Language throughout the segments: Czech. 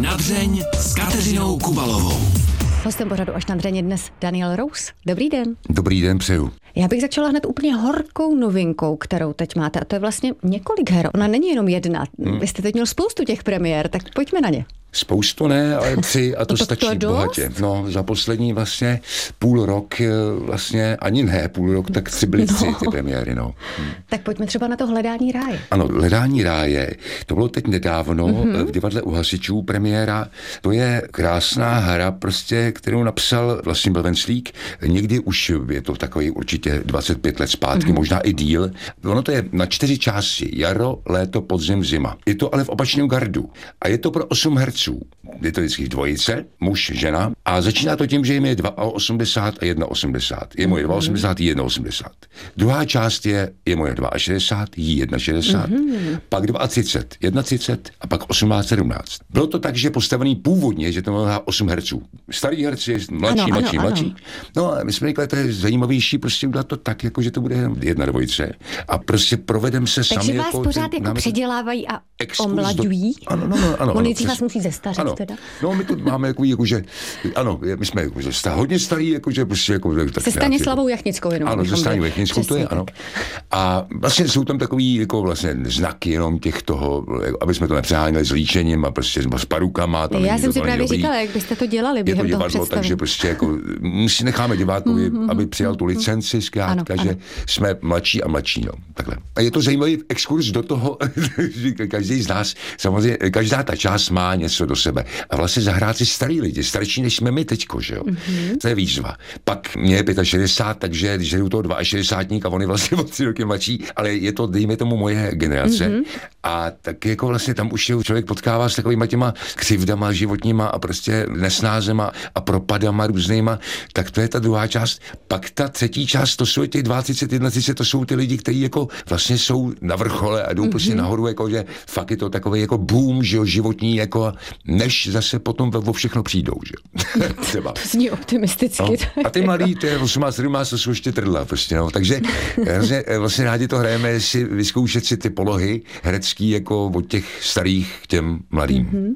Na dřeň s Kateřinou Kubalovou. Hostem pořadu Až na dřeň dnes Daniel Rous. Dobrý den. Dobrý den, přeju. Já bych začala hned úplně horkou novinkou, kterou teď máte, a to je vlastně několik her. Ona není jenom jedna. Vy jste teď měl spoustu těch premiér, tak pojďme na ně. Spoustu ne, ale 3 a to stačí bohatě. No, za poslední vlastně půl rok, vlastně ani ne půl rok, tak 3 byly 3 ty premiéry, no. Tak pojďme třeba na to Hledání ráje. Ano, Hledání ráje, to bylo teď nedávno v divadle u Hasičů premiéra. To je krásná hra, prostě, kterou napsal Vlastimil Venclík. Někdy už je to takový určitě 25 let zpátky, možná i díl. Ono to je na 4 části. Jaro, léto, podzim, zima. Je to ale v opačném gardu. A je to pro 8 herců. Je to vždycky dvojice, muž, žena. A začíná to tím, že jim je 82 a 1,80. Je moje 2,80, jí 1,80. Druhá část je moje 62, jí 1,60. Pak 32, 31 a pak 18,17. Bylo to tak, že postavený původně, že to má 8 herců. Starý herci, mladší. No a my jsme řekli, to je zajímavější prostě udělat to tak, jako že to bude jenom 1 dvojice. A prostě provedem se sami. Takže vás pořád jako předělávají a omlaďují? Ano. Oni vás musí zestařit teda? No, my tu máme jakože, ano, my jsme jakože hodně starý, jakože prostě jako... Se Stanislavou Jachnickou jenom. Ano, se Stanislavou Jachnickou, to je, ano. A vlastně jsou tam takový jako vlastně znaky jenom těch toho, aby jsme to nepřeháněli s líčením a prostě s parukama. Tam já jsem si právě říkala, jak byste to dělali během toho představení. Takže prostě jako si necháme divákovi, aby přijal tu licenci zkrátka, že jsme mladší a mladší, no, takhle. A je to zajímavý exkurs do toho, že každý z nás, samozřejmě, každá ta část má něco do sebe. A vlastně zahrát si starý lidi, starší než jsme my teďko, že jo. To je výzva. Pak mě je 65, takže když jdu toho 62 a on je vlastně o 3 roky mladší, ale je to, dejme tomu, moje generace. A tak jako vlastně tam už člověk potkává s takovýma těma křivdama životníma a prostě nesnázema a propadama různýma, tak to je ta druhá část. Pak ta třetí část, to jsou těch 32, 31, to jsou ty lidi, kteří jako vlastně jsou na vrchole a jdou prostě nahoru, jako že fakt je to takový jako boom, že jo, životní, jako než zase potom o všechno přijdou, že jo. Třeba. To zní optimisticky. No. A ty mladí, to je 18, 17, to jsou ještě trdla, prostě, no. Takže vlastně rádi to hrajeme, si vyzkoušet si ty polohy herecký, jako od těch starých k těm mladým.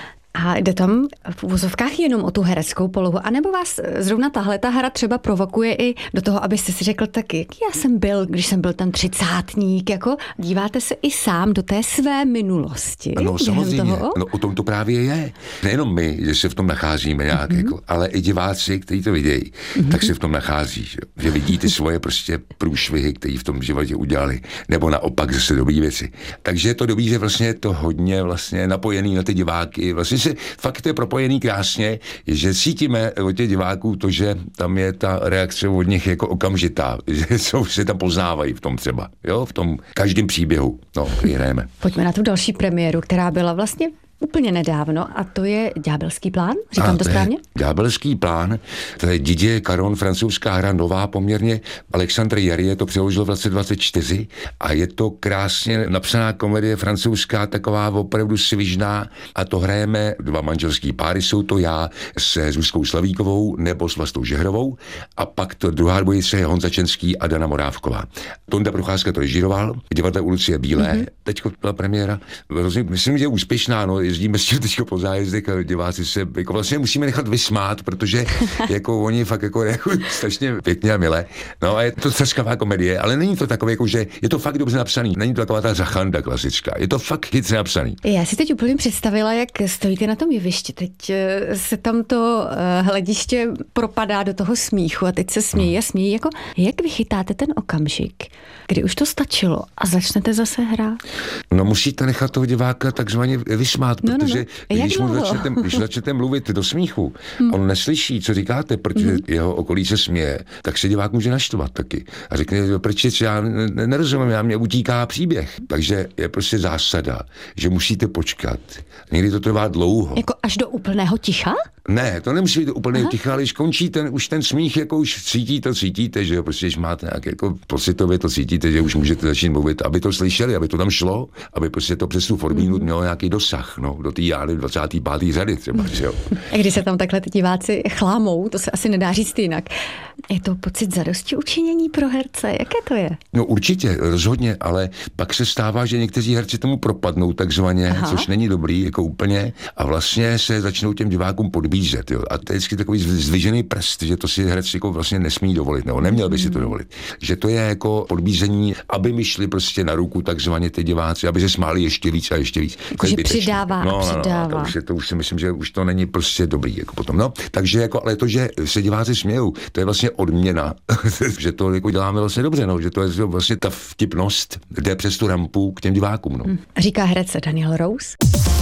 A jde tam v uvozovkách jenom o tu hereckou polohu, anebo vás zrovna tahle ta hra třeba provokuje i do toho, abyste si řekl taky, jak já jsem byl, když jsem byl ten 30ník, jako díváte se i sám do té své minulosti. No samozřejmě, no, o tom to právě je. Nejenom my, že se v tom nacházíme nějak, jako, ale i diváci, kteří to vidějí, tak se v tom nachází, že vidí ty svoje prostě průšvihy, které v tom životě udělali, nebo naopak zase dobrý věci. Takže je to dobrý, že vlastně je to hodně vlastně napojený na ty diváky, vlastně fakt je propojený krásně, že cítíme od těch diváků to, že tam je ta reakce od nich jako okamžitá, že se tam poznávají v tom třeba, jo, v tom každém příběhu, no, který hrajeme. Pojďme na tu další premiéru, která byla vlastně úplně nedávno, a to je Ďábelský plán, říkám to správně? Ďábelský plán, to je Didier Caron, francouzská hra, nová poměrně, Alexandre Jarry to přeložil v roce 24 a je to krásně napsaná komedie francouzská, taková opravdu svižná, a to hrajeme 2 manželský páry, jsou to já se Zuzkou Slavíkovou nebo s Vlastou Žehrovou a pak to druhá dvojice je Honza Čenský a Dana Morávková. Tonda Procházka to režíroval, v divadle u Lucie Bílé, teďko byla premiéra, myslím, že je úspěšná, no, jezdíme s tím teďko po zájezdech a diváci se jako vlastně musíme nechat vysmát, protože jako oni fakt jako strašně pěkně a milé. No a je to třaskavá komedie, ale není to takové, jako že je to fakt dobře napsaný. Není to taková ta řachanda klasická. Je to fakt chytře napsaný. Já si teď úplně představila, jak stojíte na tom jevišti. Teď se tam to hlediště propadá do toho smíchu a teď se smějí a smějí. Jako, jak vychytáte ten okamžik, kdy už to stačilo a začnete zase hrát? No musíte nechat toho diváka takzvaně vysmát, protože když začnete mluvit do smíchu, on neslyší, co říkáte, protože jeho okolí se směje, tak se divák může naštvat taky. A řekne, proč já nerozumím, mě utíká příběh. Takže je prostě zásada, že musíte počkat. Někdy to trvá dlouho. Jako až do úplného ticha? Ne, to nemusí být úplně ticho, ale když končí už ten smích, jako už cítíte, že jo, prostě když máte nějak jako pocitově to cítíte, že už můžete začít mluvit, aby to slyšeli, aby to tam šlo, aby prostě to přes tu formínu mělo nějaký dosah, no. no, do té 25. řady třeba, že jo. A když se tam takhle ty diváci chlámou, to se asi nedá říct jinak. Je to pocit zadosti učinění pro herce? Jaké to je? No určitě, rozhodně, ale pak se stává, že někteří herci tomu propadnou takzvaně, což není dobrý, jako úplně, a vlastně se začnou těm divákům podbízet, jo. A to je vždycky takový zdvižený prst, že to si herci jako vlastně nesmí dovolit, nebo neměl by si to dovolit. Že to je jako podbízení, aby mi šli prostě na ruku takzvaně ty diváci, aby se smáli ještě víc a ještě víc. Že přidává a přidává. To už si myslím, že už to není prostě dobrý, jako potom. No, takže jako, ale to, že se diváci smějou, to je vlastně odměna, že to jako děláme vlastně dobře, no, že to je vlastně ta vtipnost jde přes tu rampu k těm divákům. No. Říká herec Daniel Rose.